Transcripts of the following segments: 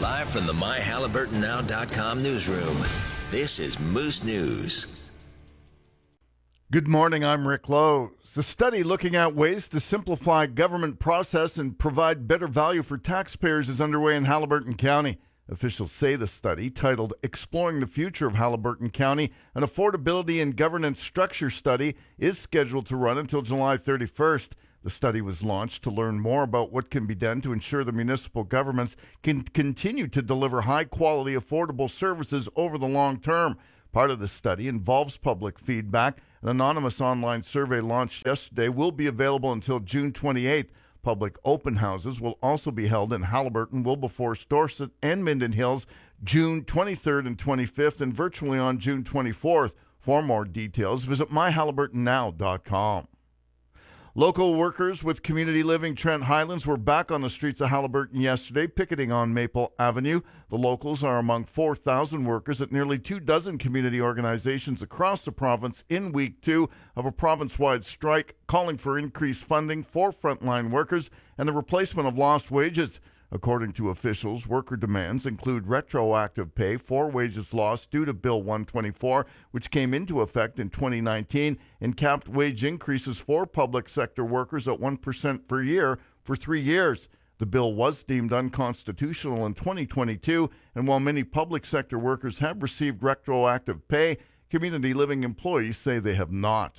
Live from the MyHalliburtonNow.com newsroom, this is Moose News. Good morning, I'm Rick Lowe. The study looking at ways to simplify government process and provide better value for taxpayers is underway in Haliburton County. Officials say the study, titled Exploring the Future of Haliburton County, an affordability and governance structure study, is scheduled to run until July 31st. The study was launched to learn more about what can be done to ensure the municipal governments can continue to deliver high-quality, affordable services over the long term. Part of the study involves public feedback. An anonymous online survey launched yesterday will be available until June 28th. Public open houses will also be held in Haliburton, Wilberforce, Dorset, and Minden Hills June 23rd and 25th, and virtually on June 24th. For more details, visit myhaliburtonnow.com. Local workers with Community Living Trent Highlands were back on the streets of Haliburton yesterday, picketing on Maple Avenue. The locals are among 4,000 workers at nearly 24 community organizations across the province in week 2 of a province-wide strike, calling for increased funding for frontline workers and the replacement of lost wages. According to officials, worker demands include retroactive pay for wages lost due to Bill 124, which came into effect in 2019, and capped wage increases for public sector workers at 1% per year for 3 years. The bill was deemed unconstitutional in 2022, and while many public sector workers have received retroactive pay, community living employees say they have not.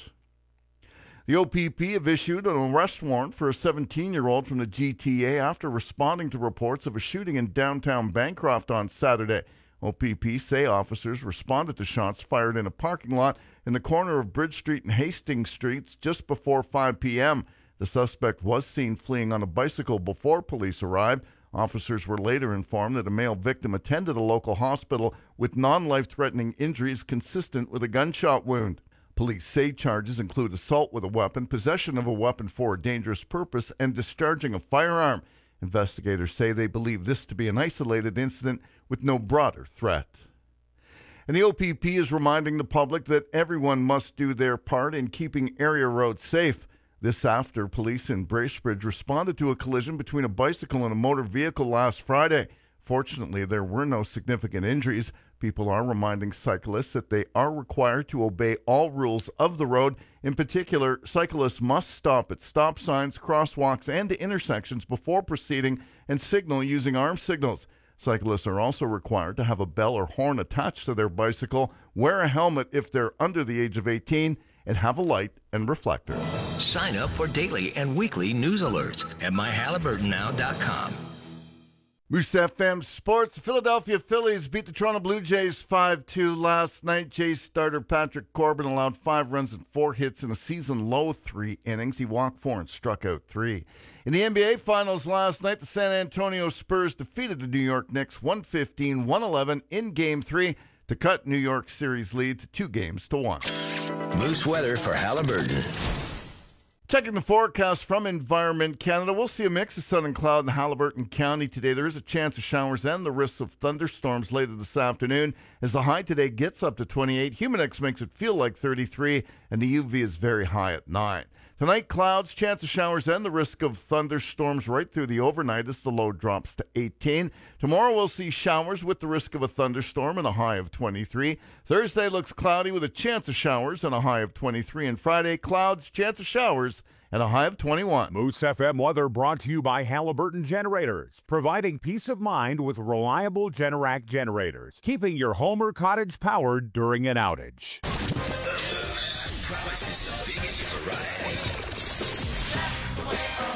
The OPP have issued an arrest warrant for a 17-year-old from the GTA after responding to reports of a shooting in downtown Bancroft on Saturday. OPP say officers responded to shots fired in a parking lot in the corner of Bridge Street and Hastings Streets just before 5 p.m. The suspect was seen fleeing on a bicycle before police arrived. Officers were later informed that a male victim attended a local hospital with non-life-threatening injuries consistent with a gunshot wound. Police say charges include assault with a weapon, possession of a weapon for a dangerous purpose, and discharging a firearm. Investigators say they believe this to be an isolated incident with no broader threat. And the OPP is reminding the public that everyone must do their part in keeping area roads safe. This after police in Bracebridge responded to a collision between a bicycle and a motor vehicle last Friday. Fortunately, there were no significant injuries. People are reminding cyclists that they are required to obey all rules of the road. In particular, cyclists must stop at stop signs, crosswalks, and intersections before proceeding and signal using arm signals. Cyclists are also required to have a bell or horn attached to their bicycle, wear a helmet if they're under the age of 18, and have a light and reflectors. Sign up for daily and weekly news alerts at MyHalliburtonNow.com. Moose FM Sports. Philadelphia Phillies beat the Toronto Blue Jays 5-2 last night. Jays starter Patrick Corbin allowed 5 runs and 4 hits in a season-low 3 innings. He walked 4 and struck out 3. In the NBA Finals last night, the San Antonio Spurs defeated the New York Knicks 115-111 in Game 3 to cut New York's series lead to 2-1. Moose weather for Haliburton. Checking the forecast from Environment Canada, we'll see a mix of sun and cloud in Haliburton County today. There is a chance of showers and the risks of thunderstorms later this afternoon. As the high today gets up to 28, Humidex makes it feel like 33, and the UV is very high at 9. Tonight, clouds, chance of showers, and the risk of thunderstorms right through the overnight as the low drops to 18. Tomorrow, we'll see showers with the risk of a thunderstorm and a high of 23. Thursday looks cloudy with a chance of showers and a high of 23. And Friday, clouds, chance of showers, and a high of 21. Moose FM weather brought to you by Haliburton Generators, providing peace of mind with reliable Generac generators, keeping your home or cottage powered during an outage. Promises the biggest variety. That's the way